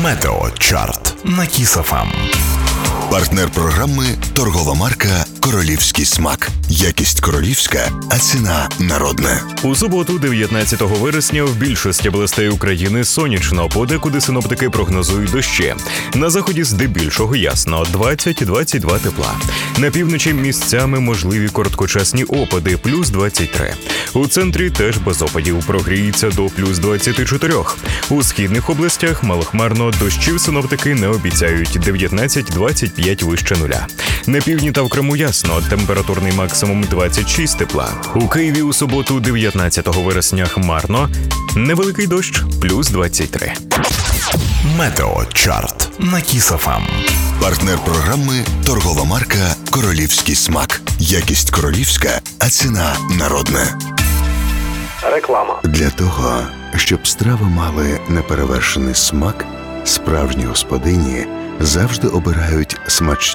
Метеочарт на Кіс ФМ. Партнер програми – торгова марка «Королівський смак». Якість королівська, а ціна народна. У суботу, 19 вересня, в більшості областей України сонячно, подекуди синоптики прогнозують дощі. На заході здебільшого ясно – 20-22 тепла. На півночі місцями можливі короткочасні опади – плюс 23. У центрі теж без опадів, прогріється до плюс 24. У східних областях малохмарно, дощів синоптики не обіцяють – 19-25 вище нуля. На півдні та в Криму ясно, температурний максимум 26 тепла. У Києві у суботу, 19 вересня, хмарно, невеликий дощ, плюс 23. Метеочарт на Кіс ФМ. Партнер програми – торгова марка «Королівський смак». Якість королівська, а ціна народна. Реклама. Для того, щоб страви мали неперевершений смак, справжні господині завжди обирають смачні